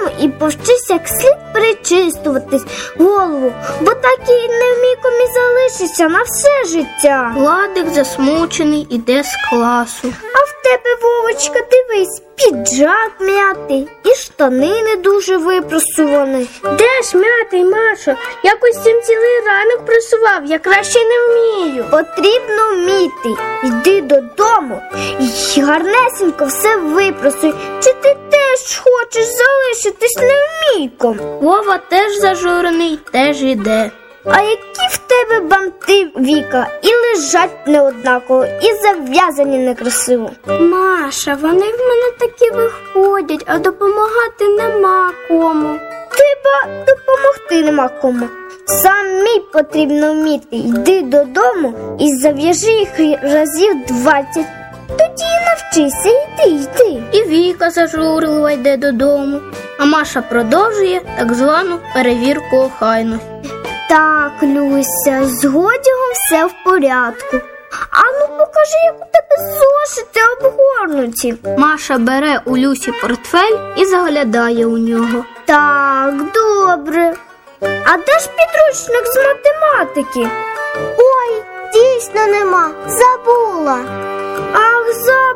додому і повчись як слід перечистуватись голову, бо так і невмійком і залишишся на все життя. Владик засмучений іде з класу. А в тебе, Вовочка, дивись, піджак м'ятий і штани не дуже випросувані. Де ж м'ятий, Машо? Я костюм цілий ранок просував, я краще не вмію. Потрібно вміти. Йди додому і гарнесенько все випросуй. Чи ти теж хочеш залишитись невмійком? Вова теж зажурений, теж іде. А які в тебе банти, Віка, і лежать неоднаково, і зав'язані некрасиво. Маша, вони в мене такі виходять, а допомагати нема кому. Тебе допомогти нема кому. Самі потрібно вміти. Йди додому і зав'яжи їх разів 20. Тоді і навчися, йди. І Віка зажурлива йде додому, а Маша продовжує так звану перевірку охайності. Так, Люся, з одягом все в порядку. Ану, покажи, як у тебе зошити обгорнуті. Маша бере у Люсі портфель і заглядає у нього. Так, добре. А де ж підручник з математики? Ой, дійсно нема, забула. Ах,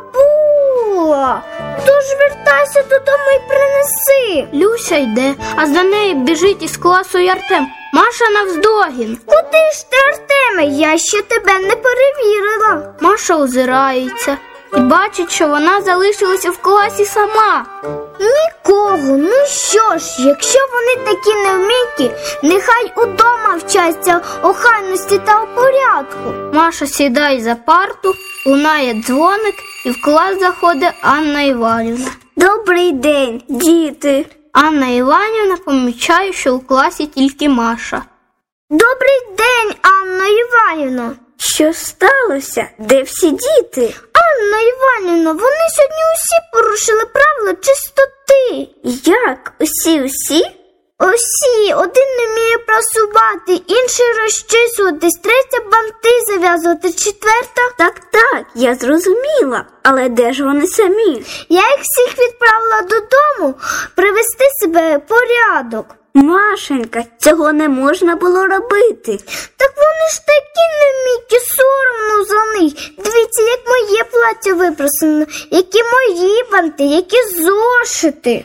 забула. Тож вертайся додому і принеси. Люся йде, а за нею біжить із класу й Артем. Маша навздогін. Куди ж ти, Артеме? Я ще тебе не перевірила. Маша озирається і бачить, що вона залишилася в класі сама. Нікого. Ну що ж, якщо вони такі невмійкі, нехай удома вчаться охайності та порядку. Маша сідає за парту, лунає дзвоник, і в клас заходить Анна Іванівна. Добрий день, діти. Анна Іванівна помічає, що у класі тільки Маша. Добрий день, Анна Іванівна. Що сталося? Де всі діти? Анна Іванівна, вони сьогодні усі порушили правила чистоти. Як? Усі? Усі. Один не вміє прасувати, інший розчісуватись, третя банти зав'язувати, четверта... Так, я зрозуміла. Але де ж вони самі? Я їх всіх відправила додому привести себе в порядок. Машенька, цього не можна було робити. Так вони ж такі невмійкі, соромно за них. Дивіться, як моє плаття випросено, які мої банти, які зошити.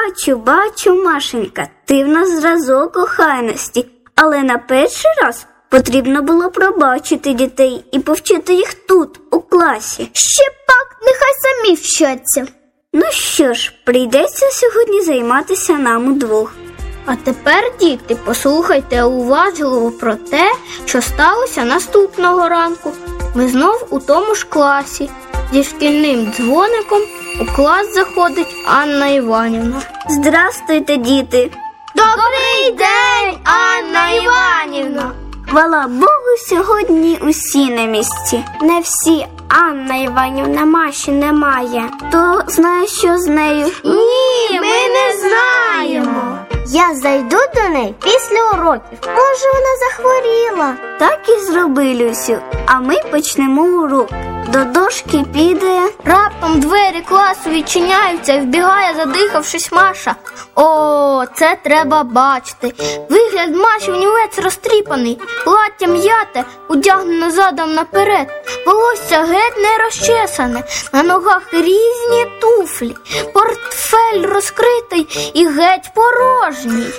Бачу, Машенька, ти в нас зразок охайності. Але на перший раз потрібно було пробачити дітей і повчити їх тут, у класі. Ще пак, нехай самі вчаться. Ну що ж, прийдеться сьогодні займатися нам удвох. А тепер, діти, послухайте уважливо про те, що сталося наступного ранку. Ми знов у тому ж класі. Зі шкільним дзвоником у клас заходить Анна Іванівна. Здрастуйте, діти! Добрий день, Анна Іванівна! Хвала Богу, сьогодні усі на місці. Не всі, Анна Іванівна, Маші немає. Хто знає, що з нею? Ні, ми не знаємо. Я зайду до неї після уроків. Може, вона захворіла. Так і зроби, Люсю. А ми почнемо урок. До дошки піде... Раптом двері класу відчиняються і вбігає, задихавшись, Маша. О, це треба бачити. Вигляд Маші внівець розтріпаний, плаття м'яте, одягнено задом наперед, волосся геть не розчесане, на ногах різні туфлі, портфель розкритий і геть порожній.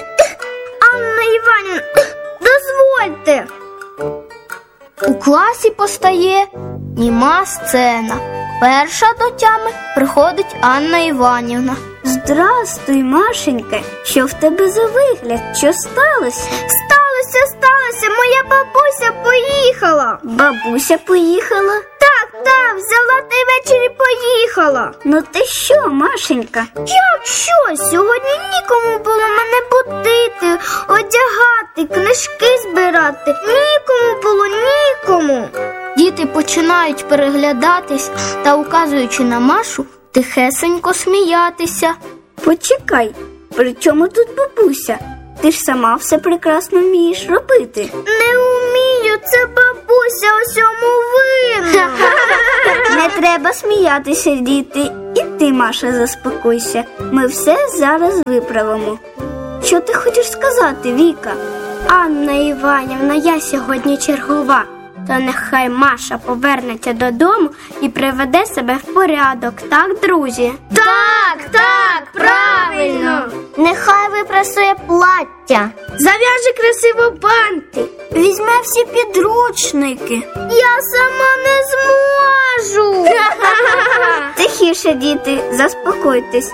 Анна Іванівна, дозвольте. У класі постає німа сцена. Перша до тями приходить Анна Іванівна. Здрастуй, Машенька. Що в тебе за вигляд? Що сталося? Сталося. Моя бабуся поїхала. Бабуся поїхала? Так, взяла та й ввечері поїхала. Ну ти що, Машенька? Як що? Сьогодні нікому було мене будити, одягати, книжки збирати. Нікому. Діти починають переглядатись та, указуючи на Машу, тихесенько сміятися. Почекай, при чому тут бабуся? Ти ж сама все прекрасно вмієш робити. Не вмію, це бабуся усьому винна. Не треба сміятися, діти. І ти, Маша, заспокойся. Ми все зараз виправимо. Що ти хочеш сказати, Віка? Анна Іванівна, я сьогодні чергова. То нехай Маша повернеться додому і приведе себе в порядок, так, друзі? Так, правильно. Нехай випрасує плаття, Зав'яже красиво банти. Візьме всі підручники. Я сама не зможу. Тихіше, діти, заспокойтесь.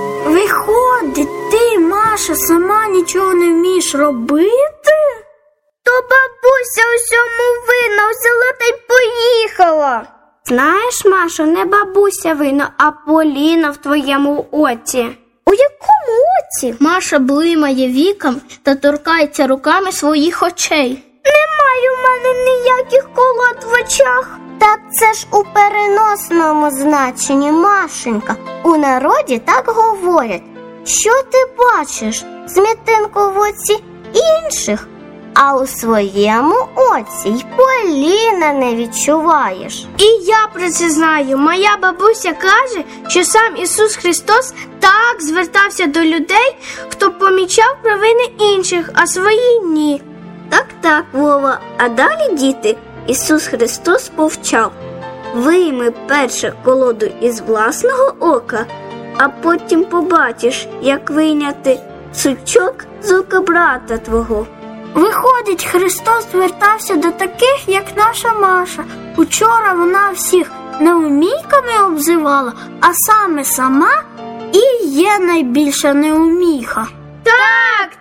Виходить, ти, Маша, сама нічого не вмієш робити? То бабуся усьому винна, взяла та й поїхала. Знаєш, Машо, не бабуся винна, а Поліна в твоєму оці. У якому оці? Маша блимає віком та торкається руками своїх очей. Немає в мене ніяких колод в очах. Так це ж у переносному значенні, Машенька. У народі так говорять. Що ти бачиш? Смітинку в оці інших, а у своєму оці й Поліна не відчуваєш. І я про це знаю. Моя бабуся каже, що сам Ісус Христос так звертався до людей, хто помічав провини інших, а свої ні. Так, Вова. А далі, діти, Ісус Христос повчав: вийми перше колоду із власного ока, а потім побачиш, як вийняти сучок з ока брата твого. Виходить, Христос звертався до таких, як наша Маша. Учора вона всіх неумійками обзивала, а саме сама і є найбільша неуміха. Так,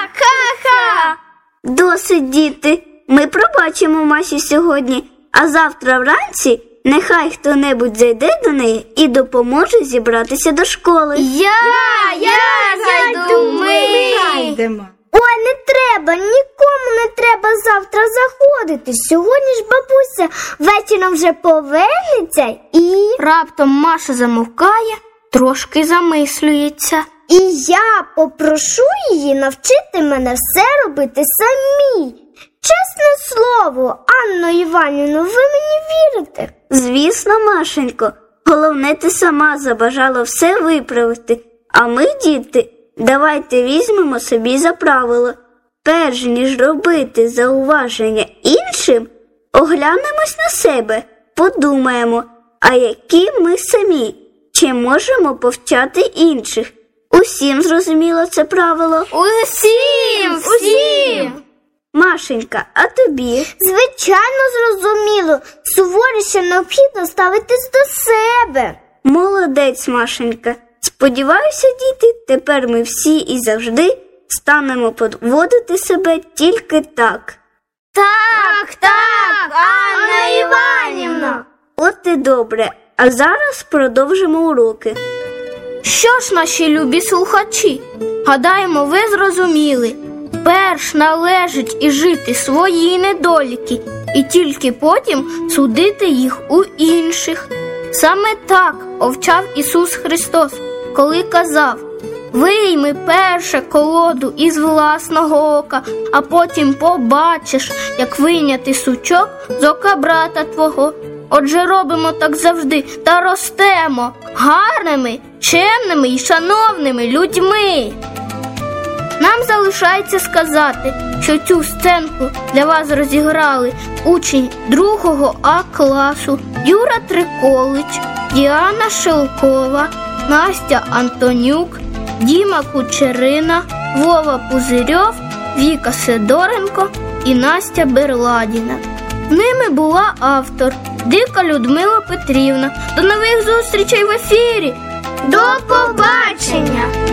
ха-ха! Досить, діти. Ми пробачимо Маші сьогодні, а завтра вранці нехай хто-небудь зайде до неї і допоможе зібратися до школи. Я зайду, ми. Ой, не треба, нікому не треба завтра заходити. Сьогодні ж бабуся вечором вже повернеться і... Раптом Маша замовкає, трошки замислюється. І я попрошу її навчити мене все робити самій. Чесне слово, Анно Іванівно, ви мені вірите? Звісно, Машенько, головне, ти сама забажала все виправити. А ми, діти, давайте візьмемо собі за правило: перш ніж робити зауваження іншим, оглянемось на себе, подумаємо, а які ми самі, чи можемо повчати інших. Усім зрозуміло це правило? Усім! Машенька, а тобі? Звичайно, зрозуміло. Суворіше необхідно ставитись до себе. Молодець, Машенька. Сподіваюся, діти, тепер ми всі і завжди станемо поводити себе тільки так. Так, Анна Іванівна! От і добре. А зараз продовжимо уроки. Що ж, наші любі слухачі, гадаємо, ви зрозуміли. Перш належить і жити свої недоліки, і тільки потім судити їх у інших. Саме так повчав Ісус Христос, коли казав: вийми перше колоду із власного ока, а потім побачиш, як вийняти сучок з ока брата твого. Отже, робимо так завжди та ростемо гарними, чемними і шановними людьми. Нам залишається сказати, що цю сценку для вас розіграли учень 2 А класу Юра Триколич, Діана Шелкова, Настя Антонюк, Діма Кучерина, Вова Пузирьов, Віка Сидоренко і Настя Берладіна. З ними була автор Дика Людмила Петрівна. До нових зустрічей в ефірі! До побачення!